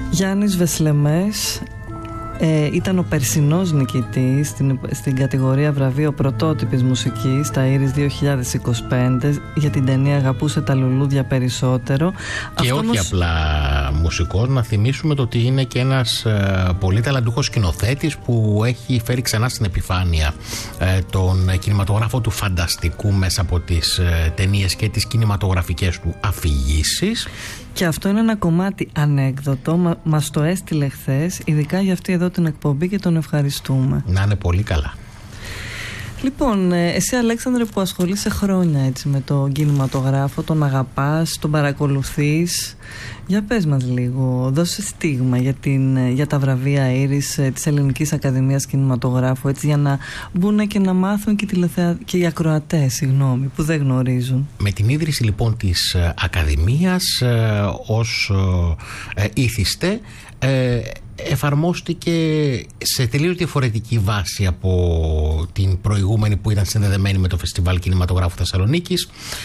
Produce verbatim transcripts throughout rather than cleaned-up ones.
Γιάννης Βεσλεμές ε, ήταν ο περσινός νικητής στην, στην κατηγορία βραβείο πρωτότυπης μουσικής στα Iris δύο χιλιάδες είκοσι πέντε για την ταινία «Αγαπούσε τα λουλούδια περισσότερο». Και αυτό όχι όμως... απλά μουσικός, να θυμίσουμε το ότι είναι και ένας ε, πολύ ταλαντούχος σκηνοθέτης που έχει φέρει ξανά στην επιφάνεια ε, τον κινηματογράφο του φανταστικού μέσα από τις ε, ταινίες και τις κινηματογραφικές του αφηγήσεις. Και αυτό είναι ένα κομμάτι ανέκδοτο, μα, μας το έστειλε χθες, ειδικά για αυτή εδώ την εκπομπή, και τον ευχαριστούμε. Να είναι πολύ καλά. Λοιπόν, εσύ Αλέξανδρε που ασχολείσαι χρόνια έτσι με τον κινηματογράφο, τον αγαπάς, τον παρακολουθείς, για πες μας λίγο, δώσε στίγμα για, την, για τα βραβεία Iris της Ελληνικής Ακαδημίας Κινηματογράφου, έτσι, για να μπουν και να μάθουν και, τηλεθεα... και οι ακροατές, συγγνώμη, που δεν γνωρίζουν. Με την ίδρυση λοιπόν της Ακαδημίας ε, ως ε, ήθιστε ε, εφαρμόστηκε σε τελείως διαφορετική βάση από την προηγούμενη που ήταν συνδεδεμένη με το Φεστιβάλ Κινηματογράφου Θεσσαλονίκης,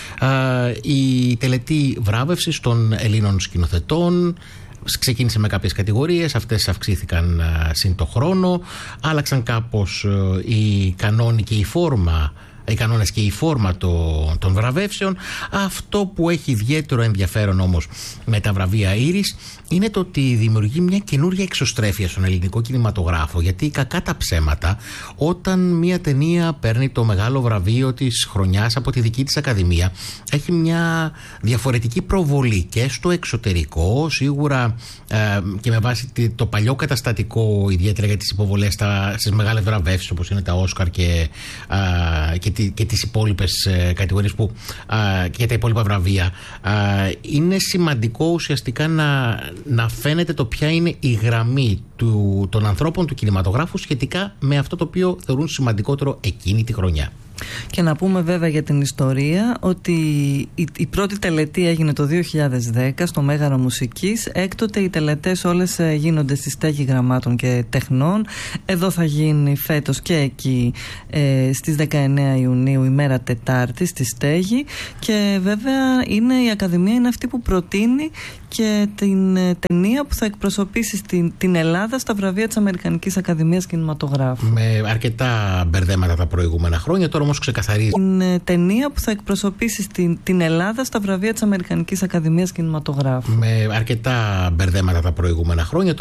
η τελετή βράβευσης των Ελλήνων σκηνοθετών. Ξεκίνησε με κάποιες κατηγορίες, αυτές αυξήθηκαν συν το χρόνο, άλλαξαν κάπως οι κανόνοι και η φόρμα, οι κανόνες και η φόρμα των, των βραβεύσεων. Αυτό που έχει ιδιαίτερο ενδιαφέρον όμως με τα βραβεία Iris είναι το ότι δημιουργεί μια καινούρια εξωστρέφεια στον ελληνικό κινηματογράφο, γιατί κακά τα ψέματα, όταν μια ταινία παίρνει το μεγάλο βραβείο της χρονιάς από τη δική της Ακαδημία, έχει μια διαφορετική προβολή και στο εξωτερικό, σίγουρα ε, και με βάση το παλιό καταστατικό, ιδιαίτερα για τις υποβολές στα, στις μεγάλες βραβεύσεις όπως είναι τα Όσκαρ και, ε, και, και τις υπόλοιπες ε, κατηγορίες που, ε, και τα υπόλοιπα βραβεία. Ε, είναι σημαντικό ουσιαστικά να να φαίνεται το ποια είναι η γραμμή του, των ανθρώπων του κινηματογράφου σχετικά με αυτό το οποίο θεωρούν σημαντικότερο εκείνη τη χρονιά. Και να πούμε βέβαια για την ιστορία ότι η, η πρώτη τελετή έγινε το δύο χιλιάδες δέκα στο Μέγαρο Μουσικής. Έκτοτε οι τελετές όλες γίνονται στη Στέγη Γραμμάτων και Τεχνών. Εδώ θα γίνει φέτος και εκεί ε, στις δεκαεννέα Ιουνίου, ημέρα Τετάρτη, στη Στέγη. Και βέβαια είναι, η Ακαδημία είναι αυτή που προτείνει και την ε, ταινία που θα εκπροσωπήσει στην, την Ελλάδα στα βραβεία της Αμερικανικής Ακαδημίας Κινηματογράφου. Με αρκετά μπερδέματα τα προηγούμενα χρόνια, τώρα όμως ξεκαθαρίζει. Την ε, ταινία που θα εκπροσωπήσει στην, την Ελλάδα στα βραβεία της Αμερικανικής Ακαδημίας Κινηματογράφου. Με αρκετά μπερδέματα τα προηγούμενα χρόνια.